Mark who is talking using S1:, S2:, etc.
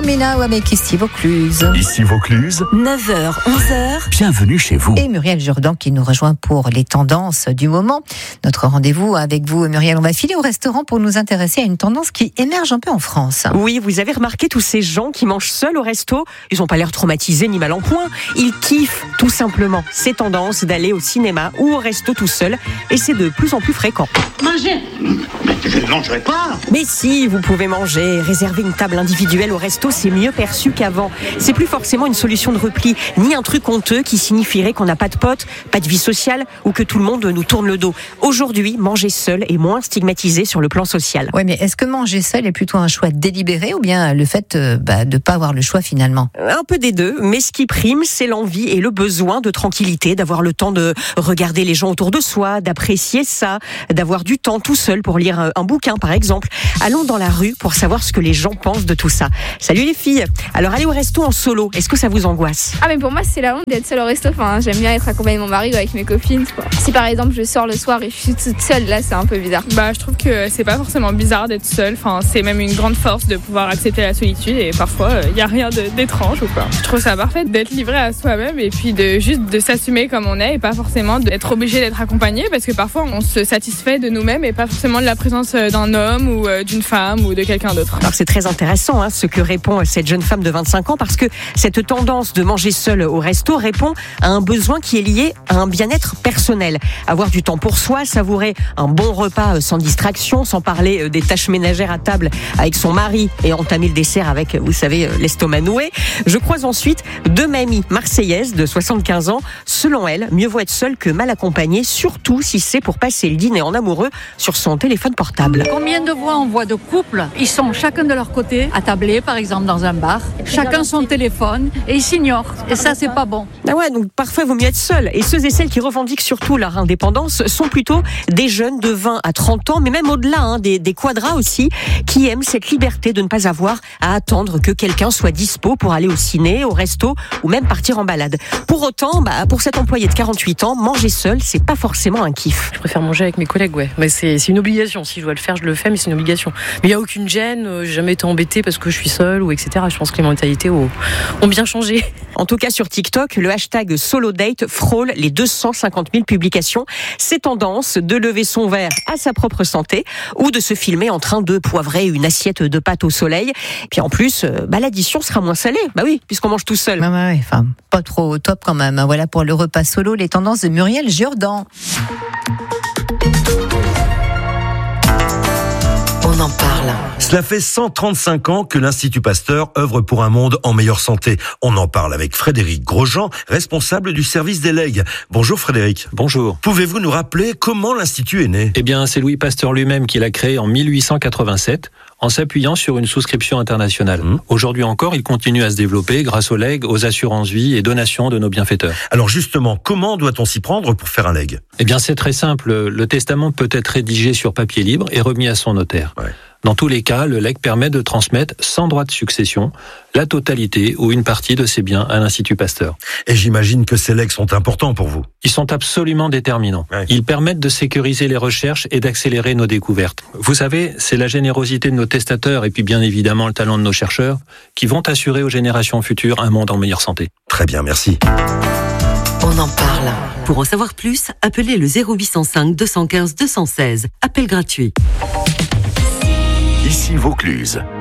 S1: Milao avec Ici Vaucluse.
S2: Ici Vaucluse,
S3: 9h, 11h.
S2: bienvenue chez vous.
S1: Et Muriel Jourdan qui nous rejoint pour les tendances du moment. Notre rendez-vous avec vous, Muriel, on va filer au restaurant pour nous intéresser à une tendance qui émerge un peu en France.
S3: Oui, vous avez remarqué tous ces gens qui mangent seuls au resto. Ils n'ont pas l'air traumatisés ni mal en point. Ils kiffent tout simplement ces tendances d'aller au cinéma ou au resto tout seul. Et c'est de plus en plus fréquent.
S4: Manger? Mais je ne mangerai pas.
S3: Mais si, vous pouvez manger. Réserver une table individuelle au resto, c'est mieux perçu qu'avant. C'est plus forcément une solution de repli, ni un truc honteux qui signifierait qu'on n'a pas de potes, pas de vie sociale ou que tout le monde nous tourne le dos. Aujourd'hui, manger seul est moins stigmatisé sur le plan social.
S1: Oui, mais est-ce que manger seul est plutôt un choix délibéré ou bien le fait de ne pas avoir le choix finalement?
S3: Un peu des deux, mais ce qui prime, c'est l'envie et le besoin de tranquillité, d'avoir le temps de regarder les gens autour de soi, d'apprécier ça, d'avoir du temps tout seul pour lire un bouquin par exemple. Allons dans la rue pour savoir ce que les gens pensent de tout ça. Salut les filles. Alors aller au resto en solo, est-ce que ça vous angoisse?
S5: Ah mais pour moi c'est la honte d'être seule au resto, j'aime bien être accompagnée de mon mari ou avec mes copines quoi. Si par exemple je sors le soir et je suis toute seule, là c'est un peu bizarre.
S6: Je trouve que c'est pas forcément bizarre d'être seule, c'est même une grande force de pouvoir accepter la solitude et parfois il y a rien d'étrange ou quoi. Je trouve ça parfait d'être livré à soi-même et puis de s'assumer comme on est et pas forcément d'être obligé d'être accompagné parce que parfois on se satisfait de nous-mêmes et pas forcément de la présence d'un homme ou d'une femme ou de quelqu'un d'autre.
S3: Alors c'est très intéressant ce que répond cette jeune femme de 25 ans parce que cette tendance de manger seul au resto répond à un besoin qui est lié à un bien-être personnel. Avoir du temps pour soi, savourer un bon repas sans distraction, sans parler des tâches ménagères à table avec son mari et entamer le dessert avec, vous savez, l'estomac noué. Je croise ensuite deux mamies marseillaises de 75 ans. Selon elles, mieux vaut être seule que mal accompagnée, surtout si c'est pour passer le dîner en amoureux sur son téléphone portable.
S7: Combien de fois on voit de couples, ils sont chacun de leur côté, attablés par exemple dans un bar, chacun son téléphone et ils s'ignorent. Et ça c'est pas bon.
S3: Ah ouais, donc parfois il vaut mieux être seul. Et ceux et celles qui revendiquent surtout leur indépendance sont plutôt des jeunes de 20 à 30 ans, mais même au-delà, des quadras aussi, qui aiment cette liberté de ne pas avoir à attendre que quelqu'un soit dispo pour aller au ciné, au resto ou même partir en balade. Pour autant, pour cet employé de 48 ans, manger seul, c'est pas forcément un kiff.
S8: Je préfère manger avec mes collègues, ouais. Mais c'est une obligation. Si je dois le faire, je le fais, mais c'est une obligation. Mais il n'y a aucune gêne, j'ai jamais été embêtée parce que je suis seule ou etc. Je pense que les mentalités ont bien changé.
S3: En tout cas, sur TikTok, le hashtag SoloDate frôle les 250 000 publications. C'est tendance de lever son verre à sa propre santé ou de se filmer en train de poivrer une assiette de pâtes au soleil. Et puis en plus, l'addition sera moins salée. Oui, puisqu'on mange tout seul.
S1: Pas trop au top quand même. Voilà pour le repas solo, les tendances de Muriel Jourdan.
S3: On en parle.
S2: Cela fait 135 ans que l'Institut Pasteur œuvre pour un monde en meilleure santé. On en parle avec Frédéric Grosjean, responsable du service des legs. Bonjour Frédéric.
S9: Bonjour.
S2: Pouvez-vous nous rappeler comment l'Institut est né?
S9: Eh bien, c'est Louis Pasteur lui-même qui l'a créé en 1887, en s'appuyant sur une souscription internationale. Aujourd'hui encore, il continue à se développer grâce aux legs, aux assurances-vie et donations de nos bienfaiteurs.
S2: Alors justement, comment doit-on s'y prendre pour faire un leg?
S9: Eh bien, c'est très simple. Le testament peut être rédigé sur papier libre et remis à son notaire.
S2: Ouais.
S9: Dans tous les cas, le legs permet de transmettre sans droit de succession la totalité ou une partie de ses biens à l'Institut Pasteur.
S2: Et j'imagine que ces legs sont importants pour vous.
S9: Ils sont absolument déterminants.
S2: Ouais.
S9: Ils permettent de sécuriser les recherches et d'accélérer nos découvertes. Vous savez, c'est la générosité de nos testateurs et puis bien évidemment le talent de nos chercheurs qui vont assurer aux générations futures un monde en meilleure santé.
S2: Très bien, merci.
S10: On en parle. Pour en savoir plus, appelez le 0805 215 216. Appel gratuit.
S2: Ici Vaucluse.